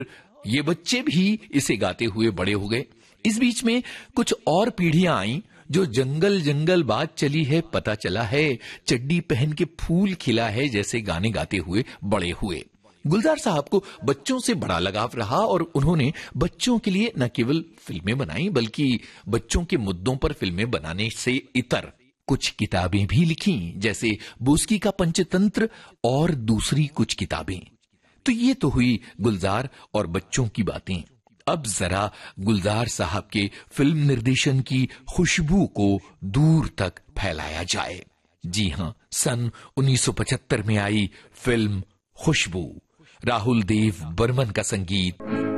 ये बच्चे भी इसे गाते हुए बड़े हो गए। इस बीच में कुछ और पीढ़ियां आईं जो जंगल जंगल बात चली है, पता चला है, चड्डी पहन के फूल खिला है जैसे गाने गाते हुए बड़े हुए। गुलजार साहब को बच्चों से बड़ा लगाव रहा और उन्होंने बच्चों के लिए न केवल फिल्में बनाई बल्कि बच्चों के मुद्दों पर फिल्में बनाने से इतर कुछ किताबें भी लिखी, जैसे बोस्की का पंचतंत्र और दूसरी कुछ किताबें। तो ये तो हुई गुलजार और बच्चों की बातें। अब जरा गुलजार साहब के फिल्म निर्देशन की खुशबू को दूर तक फैलाया जाए। जी हां, सन 1975 में आई फिल्म खुशबू, राहुल देव बर्मन का संगीत,